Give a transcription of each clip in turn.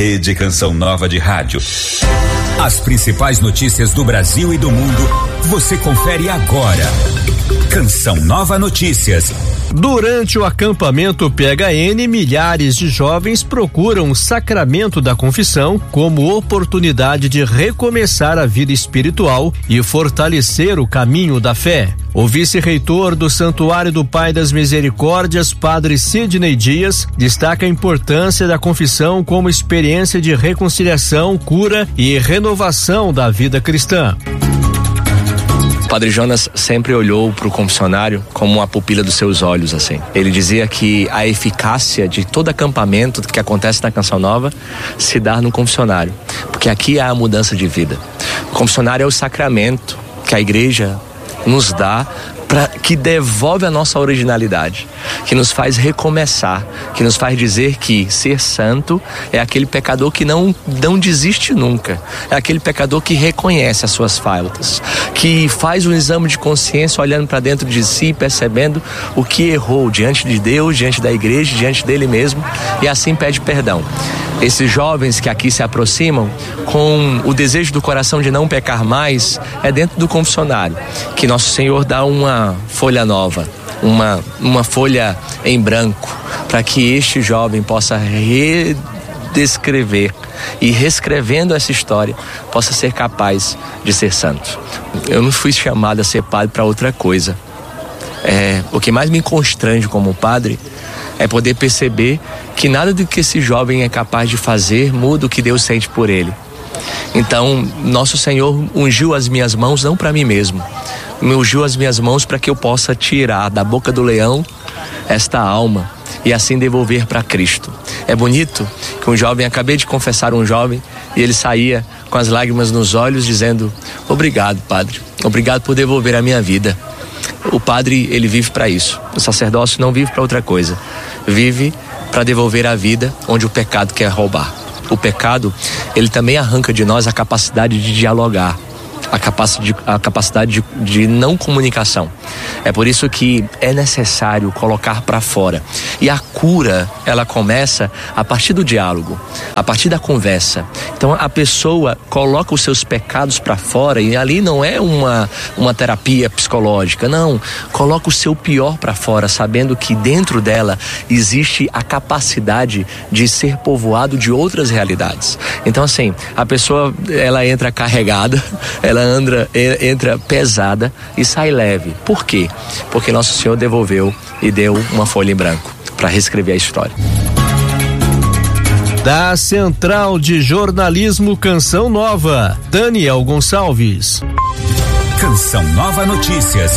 Rede Canção Nova de Rádio. As principais notícias do Brasil e do mundo, você confere agora. Canção Nova Notícias. Durante o acampamento PHN, milhares de jovens procuram o sacramento da confissão como oportunidade de recomeçar a vida espiritual e fortalecer o caminho da fé. O vice-reitor do Santuário do Pai das Misericórdias, Padre Sidney Dias, destaca a importância da confissão como experiência de reconciliação, cura e renovação da vida cristã. Padre Jonas sempre olhou para o confessionário como uma pupila dos seus olhos, assim. Ele dizia que a eficácia de todo acampamento que acontece na Canção Nova se dá no confessionário, porque aqui há a mudança de vida. O confessionário é o sacramento que a igreja nos dá, que devolve a nossa originalidade, que nos faz recomeçar, que nos faz dizer que ser santo é aquele pecador que não desiste nunca, é aquele pecador que reconhece as suas faltas, que faz um exame de consciência olhando para dentro de si, percebendo o que errou diante de Deus, diante da igreja, diante dele mesmo, e assim pede perdão. Esses jovens que aqui se aproximam com o desejo do coração de não pecar mais, é dentro do confessionário que Nosso Senhor dá uma folha nova, uma folha em branco, para que este jovem possa redescrever e, reescrevendo essa história, possa ser capaz de ser santo. Eu não fui chamado a ser padre para outra coisa. O que mais me constrange como padre é poder perceber que nada do que esse jovem é capaz de fazer muda o que Deus sente por ele. Então, Nosso Senhor ungiu as minhas mãos não para mim mesmo, me ungiu as minhas mãos para que eu possa tirar da boca do leão esta alma e assim devolver para Cristo. É bonito que um jovem, acabei de confessar um jovem, e ele saía com as lágrimas nos olhos dizendo: obrigado, Padre, obrigado por devolver a minha vida. O padre, ele vive para isso. O sacerdócio não vive para outra coisa, vive para devolver a vida onde o pecado quer roubar. O pecado, ele também arranca de nós a capacidade de dialogar, a capacidade de não comunicação. É por isso que é necessário colocar para fora. E a cura, ela começa a partir do diálogo, a partir da conversa. Então a pessoa coloca os seus pecados para fora, e ali não é uma terapia psicológica, não. Coloca o seu pior para fora, sabendo que dentro dela existe a capacidade de ser povoado de outras realidades. Então assim, a pessoa, ela entra carregada, ela entra pesada e sai leve. Por quê? Porque Nosso Senhor devolveu e deu uma folha em branco para reescrever a história. Da Central de Jornalismo Canção Nova, Daniel Gonçalves. Canção Nova Notícias.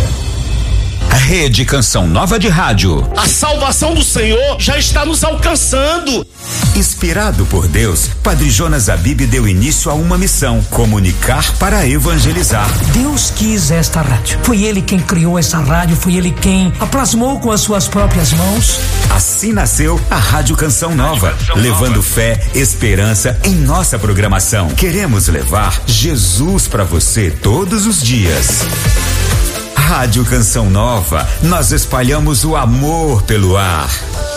Rede Canção Nova de Rádio. A salvação do Senhor já está nos alcançando. Inspirado por Deus, Padre Jonas Abib deu início a uma missão: comunicar para evangelizar. Deus quis esta rádio. Foi Ele quem criou essa rádio, foi Ele quem a plasmou com as suas próprias mãos. Assim nasceu a Rádio Canção Nova, levando fé, esperança em nossa programação. Queremos levar Jesus para você todos os dias. Rádio Canção Nova, nós espalhamos o amor pelo ar.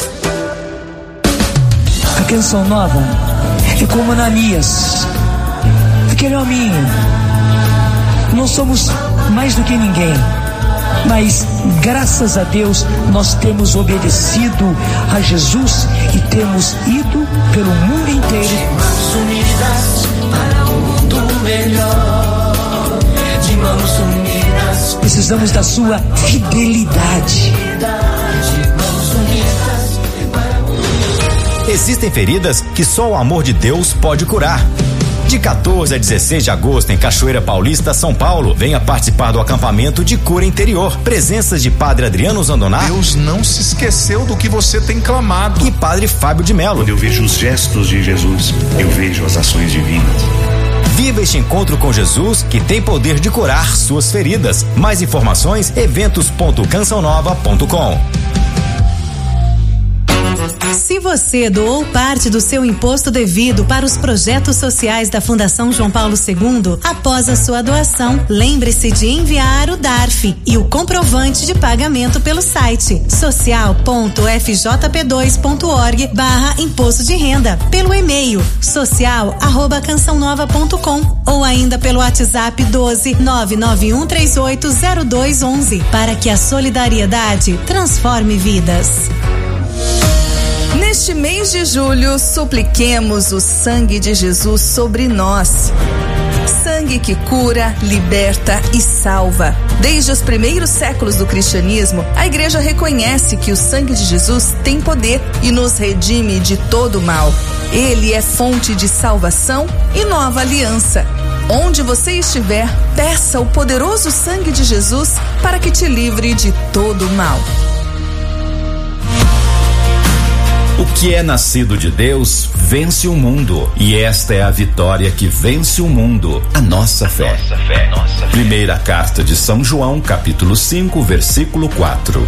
A Canção Nova é como Ananias, aquele hominho. Não somos mais do que ninguém, mas graças a Deus nós temos obedecido a Jesus e temos ido pelo mundo inteiro. De mãos unidas para um mundo melhor, de mãos unidas. Precisamos da sua fidelidade. Existem feridas que só o amor de Deus pode curar. De 14 a 16 de agosto, em Cachoeira Paulista, São Paulo, venha participar do acampamento de cura interior. Presenças de Padre Adriano Zandoná. Deus não se esqueceu do que você tem clamado. E Padre Fábio de Mello. Quando eu vejo os gestos de Jesus, eu vejo as ações divinas. Viva este encontro com Jesus, que tem poder de curar suas feridas. Mais informações, eventos.cançãonova.com. Se você doou parte do seu imposto devido para os projetos sociais da Fundação João Paulo II, após a sua doação, lembre-se de enviar o DARF e o comprovante de pagamento pelo site social.fjp2.org/imposto de renda, pelo e-mail social@cançãonova.com ou ainda pelo WhatsApp 12 991380211 para que a solidariedade transforme vidas. Neste mês de julho, supliquemos o sangue de Jesus sobre nós. Sangue que cura, liberta e salva. Desde os primeiros séculos do cristianismo, a igreja reconhece que o sangue de Jesus tem poder e nos redime de todo mal. Ele é fonte de salvação e nova aliança. Onde você estiver, peça o poderoso sangue de Jesus para que te livre de todo mal. O que é nascido de Deus vence o mundo, e esta é a vitória que vence o mundo, a nossa fé. Primeira carta de São João, capítulo 5, versículo 4.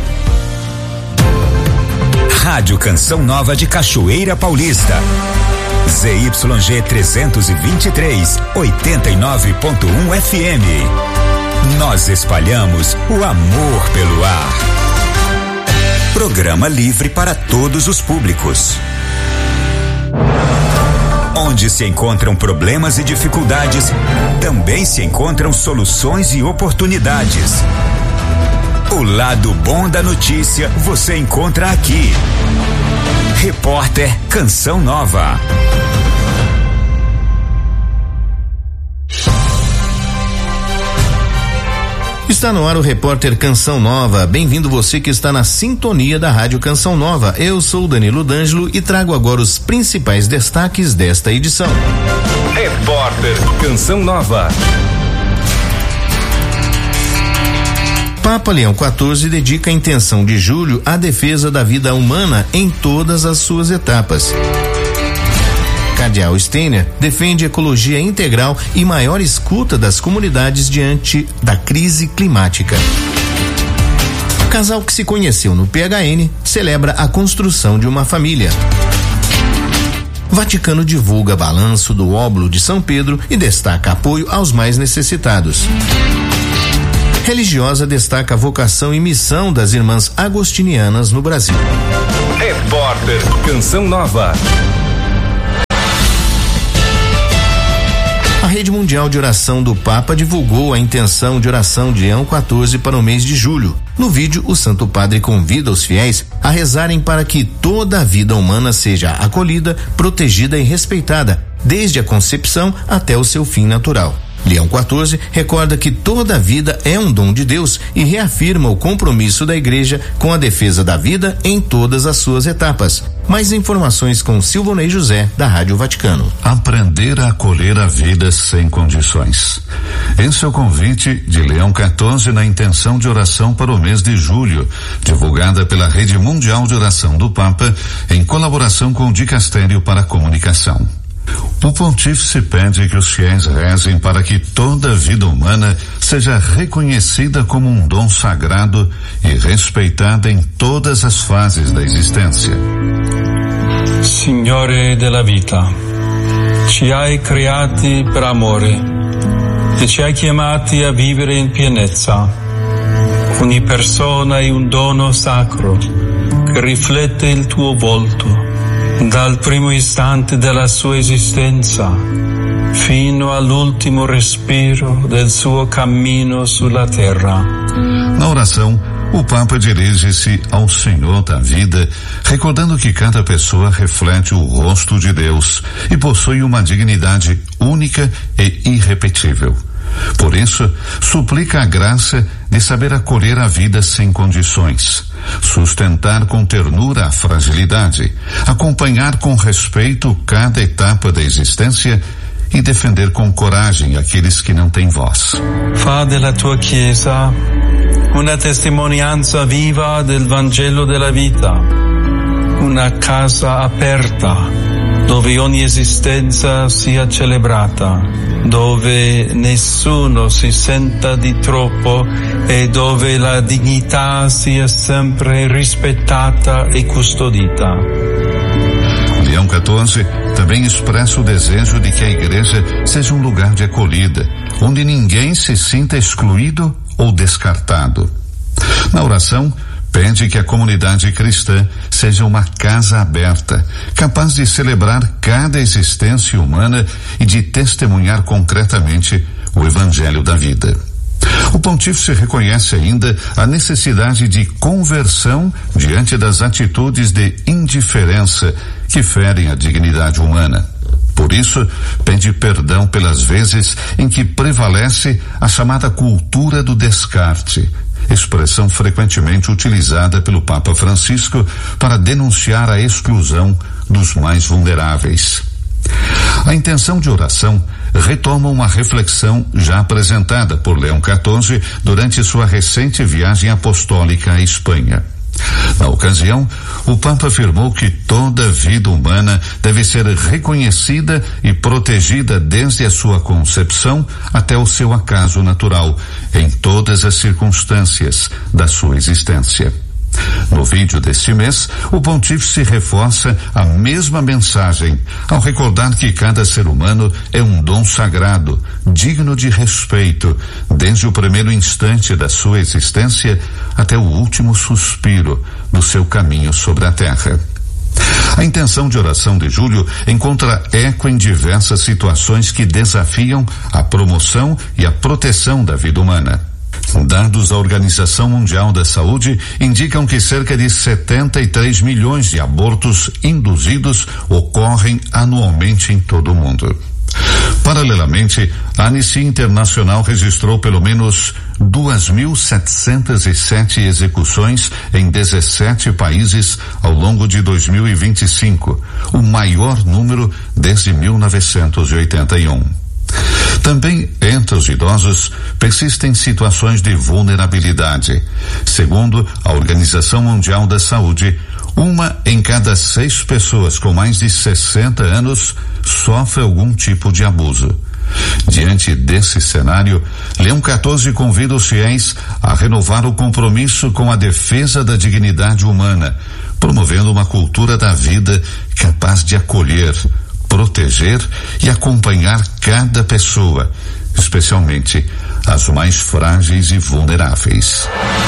Rádio Canção Nova de Cachoeira Paulista. ZYG 323, 89.1 FM. Nós espalhamos o amor pelo ar. Programa livre para todos os públicos. Onde se encontram problemas e dificuldades, também se encontram soluções e oportunidades. O lado bom da notícia você encontra aqui. Repórter Canção Nova. Está no ar o Repórter Canção Nova. Bem-vindo você que está na sintonia da Rádio Canção Nova. Eu sou o Danilo D'Angelo e trago agora os principais destaques desta edição. Repórter Canção Nova. Papa Leão XIV dedica a intenção de julho à defesa da vida humana em todas as suas etapas. Cardeal Steiner defende ecologia integral e maior escuta das comunidades diante da crise climática. O casal que se conheceu no PHN celebra a construção de uma família. Vaticano divulga balanço do óbolo de São Pedro e destaca apoio aos mais necessitados. Religiosa destaca a vocação e missão das irmãs agostinianas no Brasil. Repórter Canção Nova. A Rede Mundial de Oração do Papa divulgou a intenção de oração de Leão XIV para o mês de julho. No vídeo, o Santo Padre convida os fiéis a rezarem para que toda a vida humana seja acolhida, protegida e respeitada, desde a concepção até o seu fim natural. Leão XIV recorda que toda a vida é um dom de Deus e reafirma o compromisso da Igreja com a defesa da vida em todas as suas etapas. Mais informações com Silvonei José, da Rádio Vaticano. Aprender a acolher a vida sem condições. Esse é o convite de Leão XIV na intenção de oração para o mês de julho, divulgada pela Rede Mundial de Oração do Papa, em colaboração com o Dicastério para a Comunicação. O pontífice pede que os fiéis rezem para que toda a vida humana seja reconhecida como um dom sagrado e respeitada em todas as fases da existência. Signore della vita, ci hai creati per amore e ci hai chiamati a vivere in pienezza. Ogni persona è un dono sacro che riflette il tuo volto. Dal primo istante della sua esistenza fino all'ultimo respiro del suo cammino sulla terra. Na oração, o Papa dirige-se ao Senhor da vida, recordando que cada pessoa reflete o rosto de Deus e possui uma dignidade única e irrepetível. Por isso, suplica a graça de saber acolher a vida sem condições, sustentar com ternura a fragilidade, acompanhar com respeito cada etapa da existência e defender com coragem aqueles que não têm voz. Fa della tua Chiesa una testimonianza viva del Vangelo della vita, una casa aperta dove ogni esistenza sia celebrata, dove nessuno si senta di troppo e dove la dignità sia sempre rispettata e custodita. XIV também expressa o desejo de que a igreja seja um lugar de acolhida, onde ninguém se sinta excluído ou descartado. Na oração, pede que a comunidade cristã seja uma casa aberta, capaz de celebrar cada existência humana e de testemunhar concretamente o evangelho da vida. O pontífice reconhece ainda a necessidade de conversão diante das atitudes de indiferença que ferem a dignidade humana. Por isso, pede perdão pelas vezes em que prevalece a chamada cultura do descarte, expressão frequentemente utilizada pelo Papa Francisco para denunciar a exclusão dos mais vulneráveis. A intenção de oração retoma uma reflexão já apresentada por Leão XIV durante sua recente viagem apostólica à Espanha. Na ocasião, o Papa afirmou que toda vida humana deve ser reconhecida e protegida desde a sua concepção até o seu acaso natural, em todas as circunstâncias da sua existência. No vídeo deste mês, o pontífice reforça a mesma mensagem ao recordar que cada ser humano é um dom sagrado, digno de respeito, desde o primeiro instante da sua existência até o último suspiro do seu caminho sobre a terra. A intenção de oração de julho encontra eco em diversas situações que desafiam a promoção e a proteção da vida humana. Dados da Organização Mundial da Saúde indicam que cerca de 73 milhões de abortos induzidos ocorrem anualmente em todo o mundo. Paralelamente, a Anistia Internacional registrou pelo menos 2.707 execuções em 17 países ao longo de 2025, o maior número desde 1981. Também entre os idosos persistem situações de vulnerabilidade. Segundo a Organização Mundial da Saúde, 1 em cada 6 pessoas com mais de 60 anos sofre algum tipo de abuso. Diante desse cenário, Leão XIV convida os fiéis a renovar o compromisso com a defesa da dignidade humana, promovendo uma cultura da vida capaz de acolher, proteger e acompanhar cada pessoa, especialmente as mais frágeis e vulneráveis.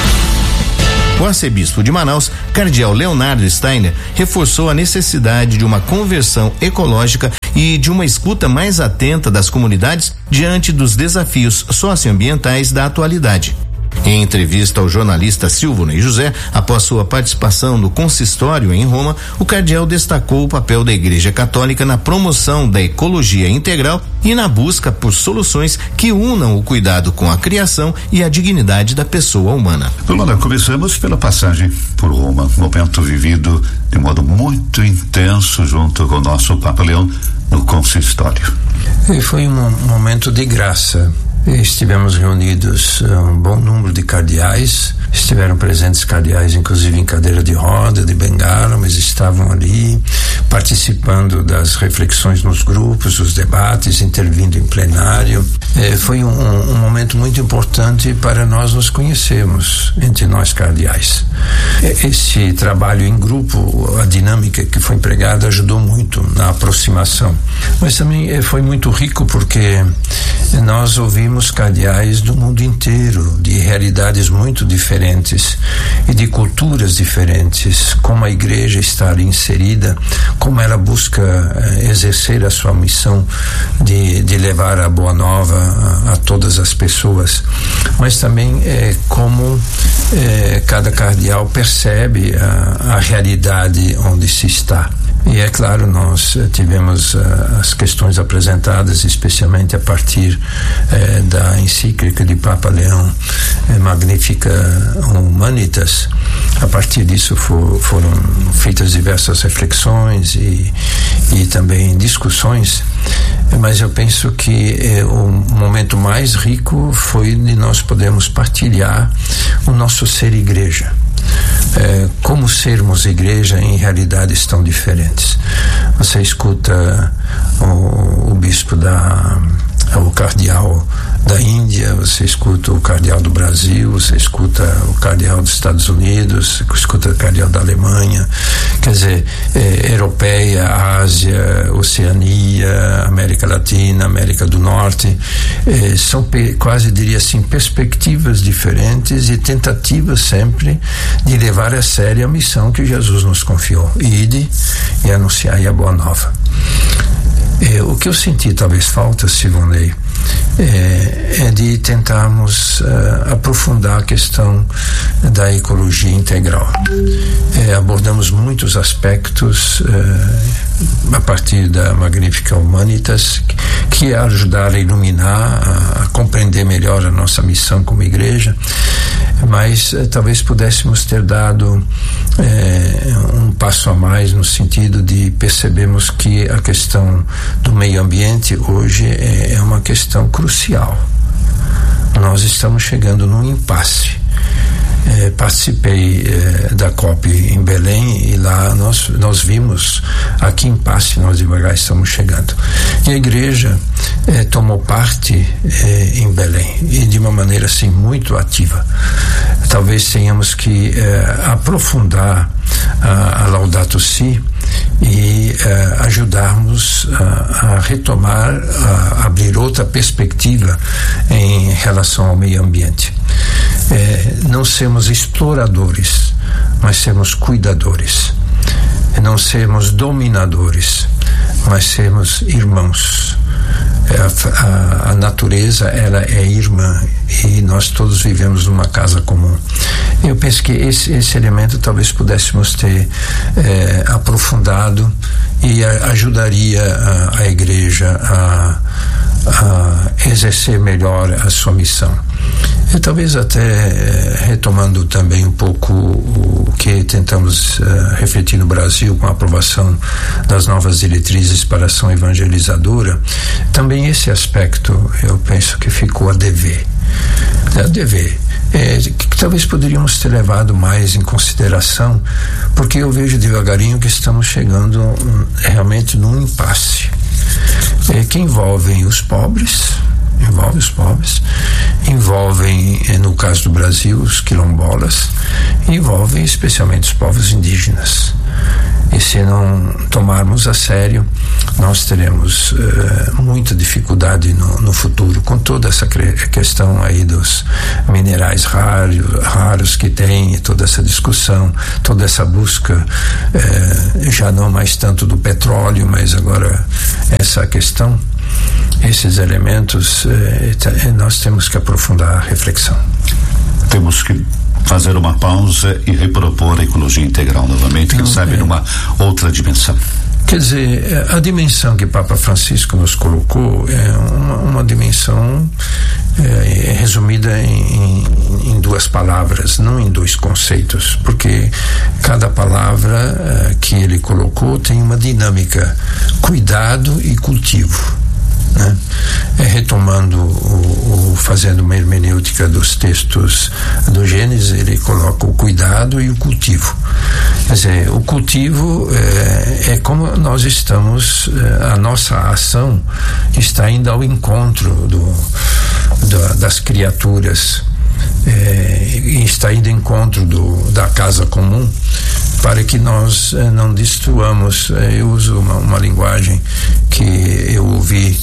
O arcebispo de Manaus, cardeal Leonardo Steiner, reforçou a necessidade de uma conversão ecológica e de uma escuta mais atenta das comunidades diante dos desafios socioambientais da atualidade. Em entrevista ao jornalista Silvio José, após sua participação no consistório em Roma, o cardeal destacou o papel da Igreja Católica na promoção da ecologia integral e na busca por soluções que unam o cuidado com a criação e a dignidade da pessoa humana. Lula, começamos pela passagem por Roma, momento vivido de modo muito intenso junto com o nosso Papa Leão no consistório. E foi um momento de graça. Estivemos reunidos um bom número de cardeais, estiveram presentes cardeais inclusive em cadeira de roda, de bengala, mas estavam ali participando das reflexões nos grupos, dos debates, intervindo em plenário. Foi um momento muito importante para nós nos conhecermos entre nós cardeais. Esse trabalho em grupo, a dinâmica que foi empregada ajudou muito na aproximação, mas também foi muito rico porque nós ouvimos cardeais do mundo inteiro, de realidades muito diferentes e de culturas diferentes, como a igreja está ali inserida, como ela busca exercer a sua missão de levar a boa nova a todas as pessoas, mas também como cada cardeal percebe a realidade onde se está. E é claro, nós tivemos as questões apresentadas, especialmente a partir da encíclica de Papa Leão, Magnificat Humanitas. A partir disso foram feitas diversas reflexões e também discussões, mas eu penso que o momento mais rico foi de nós podermos partilhar o nosso ser igreja. Como sermos igreja em realidades tão diferentes. Você escuta o bispo da o cardeal da Índia, você escuta o cardeal do Brasil, você escuta o cardeal dos Estados Unidos, você escuta o cardeal da Alemanha, quer dizer, Europeia, Ásia, Oceania, América Latina, América do Norte, são quase, diria assim, perspectivas diferentes e tentativas sempre de levar a sério a missão que Jesus nos confiou: ide e anunciai a boa nova. O que eu senti talvez falta, Silvonei, é de tentarmos aprofundar a questão da ecologia integral. Abordamos muitos aspectos a partir da Magnificat Humanitas, que ajudaram a iluminar, a compreender melhor a nossa missão como igreja, mas talvez pudéssemos ter dado um passo a mais no sentido de percebermos que a questão do meio ambiente hoje é uma questão crucial. Nós estamos chegando num impasse. Participei da COP em Belém e lá nós vimos a que impasse nós devagar estamos chegando. E a igreja tomou parte em Belém e de uma maneira assim muito ativa. Talvez tenhamos que aprofundar a Laudato Si e ajudarmos a retomar, a abrir outra perspectiva em relação ao meio ambiente. Não sermos exploradores, mas sermos cuidadores. Não sermos dominadores, mas sermos irmãos. A natureza, ela é irmã e nós todos vivemos numa casa comum. Eu penso que esse elemento talvez pudéssemos ter aprofundado e ajudaria a igreja a exercer melhor a sua missão. E talvez até retomando também um pouco o que tentamos refletir no Brasil com a aprovação das novas diretrizes para a ação evangelizadora, também esse aspecto eu penso que ficou a dever. Que talvez poderíamos ter levado mais em consideração, porque eu vejo devagarinho que estamos chegando realmente num impasse que envolvem os pobres, envolvem, no caso do Brasil, os quilombolas, envolvem especialmente os povos indígenas. E se não tomarmos a sério, nós teremos muita dificuldade no futuro, com toda essa questão aí dos minerais raros que tem, toda essa discussão, toda essa busca, já não mais tanto do petróleo, mas agora essa questão, esses elementos, nós temos que aprofundar a reflexão. Temos que fazer uma pausa e repropor a ecologia integral novamente, quem sabe numa outra dimensão. Quer dizer, a dimensão que Papa Francisco nos colocou é uma dimensão resumida em duas palavras, não em dois conceitos, porque cada palavra que ele colocou tem uma dinâmica: cuidado e cultivo. Né? Retomando fazendo uma hermenêutica dos textos do Gênesis, ele coloca o cuidado e o cultivo. Quer dizer, o cultivo é como nós estamos, a nossa ação está indo ao encontro das criaturas, está indo ao encontro da casa comum, para que nós não destruamos. Eu uso uma linguagem que eu ouvi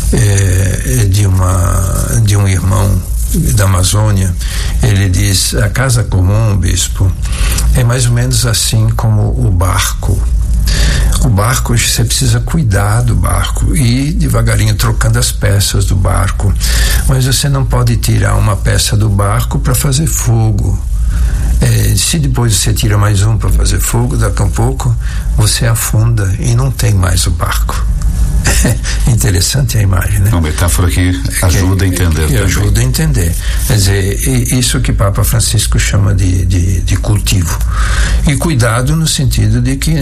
de um irmão da Amazônia. Ele diz: a casa comum, bispo, é mais ou menos assim como o barco. O barco, você precisa cuidar do barco e devagarinho trocando as peças do barco, mas você não pode tirar uma peça do barco para fazer fogo. Se depois você tira mais um para fazer fogo, daqui a um pouco você afunda e não tem mais o barco. Interessante a imagem, né? Uma metáfora que ajuda a entender também. Ajuda a entender. Quer dizer, isso que Papa Francisco chama de cultivo. E cuidado no sentido de que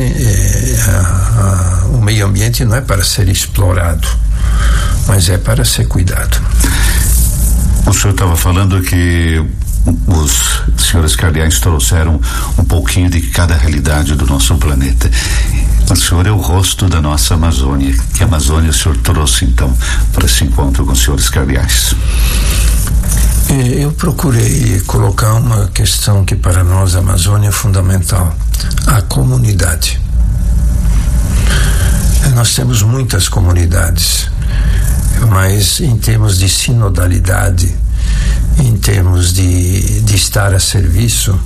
o meio ambiente não é para ser explorado, mas é para ser cuidado. O senhor estava falando que os senhores cardeais trouxeram um pouquinho de cada realidade do nosso planeta. O senhor é o rosto da nossa Amazônia. Que Amazônia o senhor trouxe, então, para esse encontro com os senhores cardeais? Eu procurei colocar uma questão que para nós a Amazônia é fundamental: a comunidade. Nós temos muitas comunidades, mas em termos de sinodalidade, em termos de estar a serviço,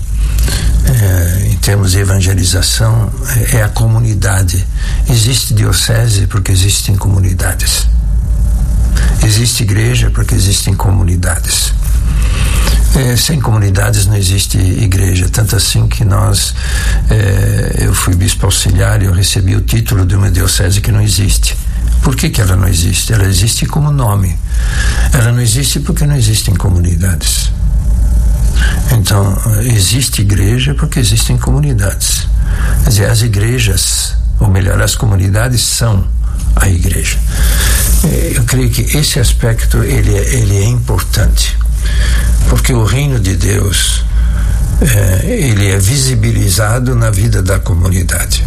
em termos de evangelização, é a comunidade. Existe diocese porque existem comunidades. Existe igreja porque existem comunidades. Sem comunidades não existe igreja, tanto assim que eu fui bispo auxiliar e eu recebi o título de uma diocese que não existe. Por que ela não existe? Ela existe como nome. Ela não existe porque não existem comunidades. Então, existe igreja porque existem comunidades. Quer dizer, as igrejas, ou melhor, as comunidades são a igreja. Eu creio que esse aspecto ele é importante, porque o reino de Deus ele é visibilizado na vida da comunidade.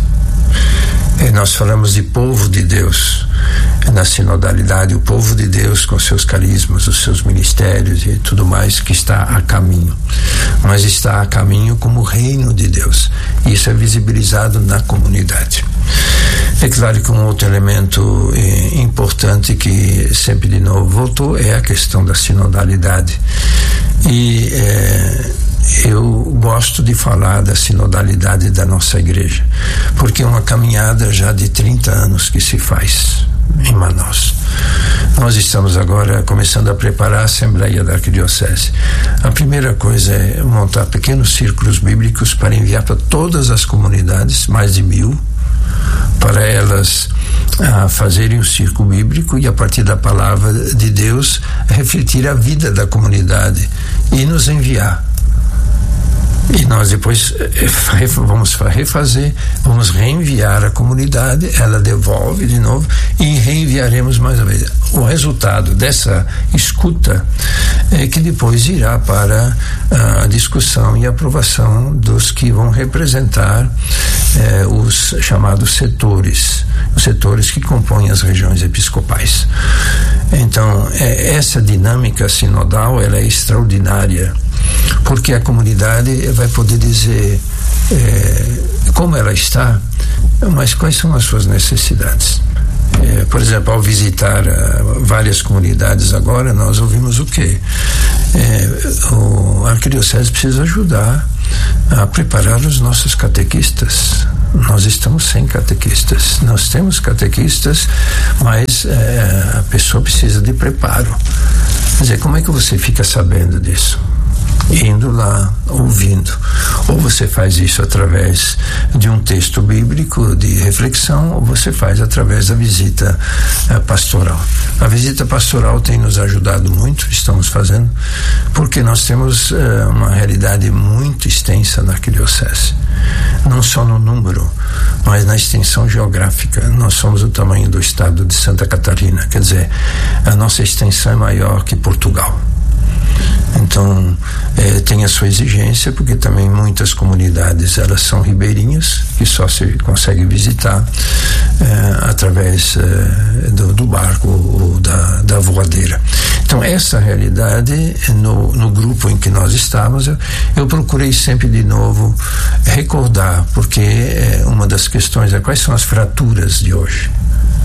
Nós falamos de povo de Deus na sinodalidade, o povo de Deus com seus carismas, os seus ministérios e tudo mais, que está a caminho, mas está a caminho como reino de Deus. Isso é visibilizado na comunidade. É claro que um outro elemento importante que sempre de novo voltou é a questão da sinodalidade. E eu gosto de falar da sinodalidade da nossa igreja, porque é uma caminhada já de 30 anos que se faz em Manaus. Nós estamos agora começando a preparar a Assembleia da Arquidiocese. A primeira coisa é montar pequenos círculos bíblicos para enviar para todas as comunidades, mais de 1000, para elas fazerem um círculo bíblico e, a partir da palavra de Deus, refletir a vida da comunidade e nos enviar. E nós depois vamos refazer, vamos reenviar a comunidade, ela devolve de novo e reenviaremos mais uma vez. O resultado dessa escuta é que depois irá para a discussão e aprovação dos que vão representar os chamados setores, os setores que compõem as regiões episcopais. Então, essa dinâmica sinodal, ela é extraordinária, porque a comunidade vai poder dizer como ela está, mas quais são as suas necessidades. Por exemplo, ao visitar várias comunidades agora, nós ouvimos o quê? A Arquidiocese precisa ajudar a preparar os nossos catequistas. Nós estamos sem catequistas. Nós temos catequistas, mas a pessoa precisa de preparo. Quer dizer, como é que você fica sabendo disso? Indo lá, ouvindo. Ou você faz isso através de um texto bíblico de reflexão, ou você faz através da visita pastoral. A visita pastoral tem nos ajudado muito, estamos fazendo, porque nós temos uma realidade muito extensa na Arquidiocese. Não só no número, mas na extensão geográfica. Nós somos o tamanho do estado de Santa Catarina, quer dizer, a nossa extensão é maior que Portugal. Então, tem a sua exigência, porque também muitas comunidades, elas são ribeirinhas, que só se consegue visitar através do barco ou da voadeira. Então, essa realidade, no grupo em que nós estávamos, eu procurei sempre de novo recordar, porque uma das questões é quais são as fraturas de hoje.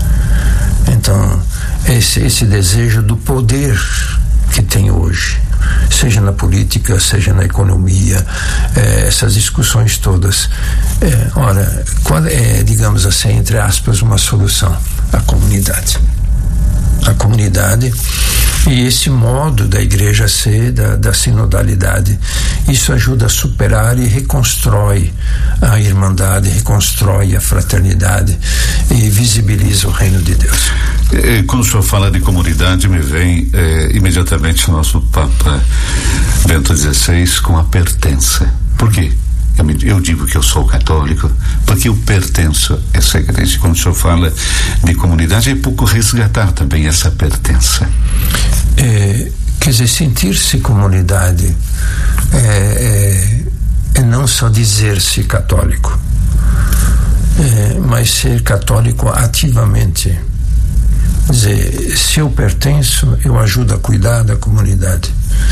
Então, esse desejo do poder que tem hoje, seja na política, seja na economia, essas discussões todas. Ora, qual é, digamos assim, entre aspas, uma solução? A comunidade. A comunidade e esse modo da igreja ser, da sinodalidade. Isso ajuda a superar e reconstrói a irmandade, reconstrói a fraternidade e visibiliza o reino de Deus. Quando o senhor fala de comunidade, me vem imediatamente o nosso Papa Bento XVI com a pertença. Por quê? Eu digo que eu sou católico porque eu pertenço a essa igreja. Quando o senhor fala de comunidade, é pouco resgatar também essa pertença. Quer dizer, sentir-se comunidade é não só dizer-se católico, mas ser católico ativamente. Quer dizer, se eu pertenço, eu ajudo a cuidar da comunidade.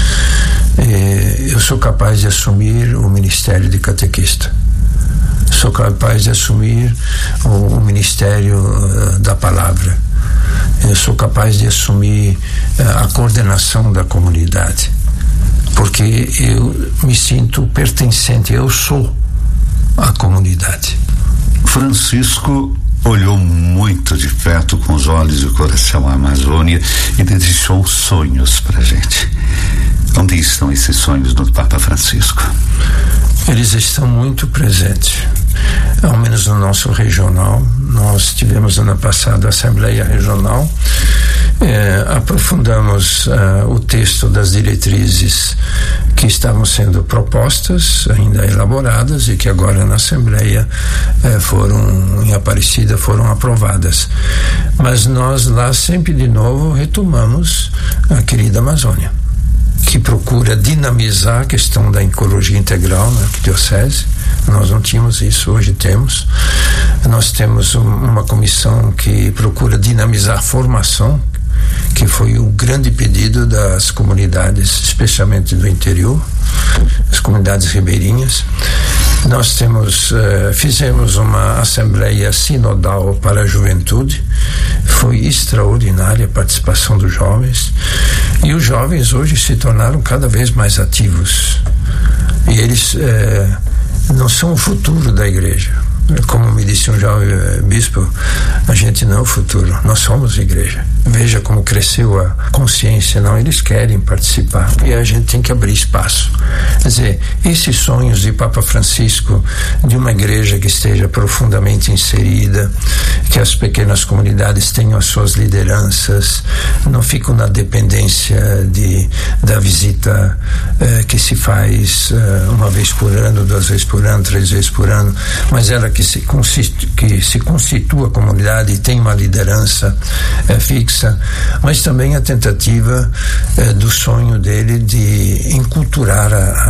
Eu sou capaz de assumir o ministério de catequista. Sou capaz de assumir o ministério da palavra. Eu sou capaz de assumir a coordenação da comunidade, porque eu me sinto pertencente, eu sou a comunidade. Francisco olhou muito de perto, com os olhos e o coração, a Amazônia, e deixou sonhos pra gente. Onde estão esses sonhos do Papa Francisco? Eles estão muito presentes, ao menos no nosso regional. Nós tivemos ano passado a Assembleia Regional, aprofundamos o texto das diretrizes que estavam sendo propostas, ainda elaboradas, e que agora na Assembleia em Aparecida foram aprovadas. Mas nós lá sempre de novo retomamos a querida Amazônia, que procura dinamizar a questão da ecologia integral na arquidiocese. Nós não tínhamos isso, hoje temos. Nós temos uma comissão que procura dinamizar a formação, que foi o grande pedido das comunidades, especialmente do interior, as comunidades ribeirinhas. Nós fizemos uma assembleia sinodal para a juventude. Foi extraordinária a participação dos jovens, e os jovens hoje se tornaram cada vez mais ativos, e eles não são o futuro da igreja. Como me disse um jovem bispo, a gente não é o futuro, nós somos a igreja. Veja como cresceu a consciência. Não, eles querem participar, e a gente tem que abrir espaço. Quer dizer, esses sonhos de Papa Francisco, de uma igreja que esteja profundamente inserida, que as pequenas comunidades tenham as suas lideranças, não ficam na dependência da visita que se faz uma vez por ano, 2 vezes por ano, 3 vezes por ano, mas ela que se constitua a comunidade e tem uma liderança fixa, mas também a tentativa do sonho dele de enculturar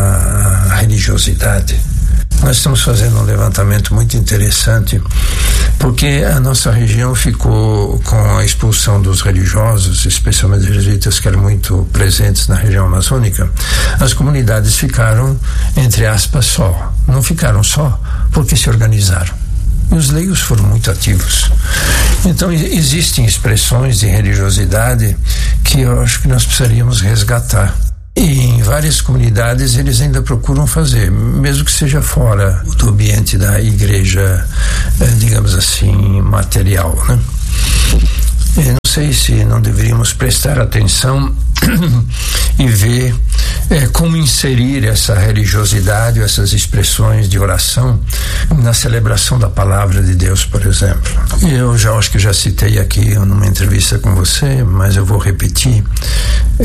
a religiosidade. Nós estamos fazendo um levantamento muito interessante, porque a nossa região ficou com a expulsão dos religiosos, especialmente os jesuítas, que eram muito presentes na região amazônica. As comunidades ficaram, entre aspas, só. Não ficaram só porque se organizaram. E os leigos foram muito ativos. Então existem expressões de religiosidade que eu acho que nós precisaríamos resgatar. E em várias comunidades eles ainda procuram fazer, mesmo que seja fora do ambiente da igreja, digamos assim, material, né? Eu não sei se não deveríamos prestar atenção e ver como inserir essa religiosidade, essas expressões de oração na celebração da palavra de Deus, por exemplo. Eu acho que já citei aqui numa entrevista com você, mas eu vou repetir.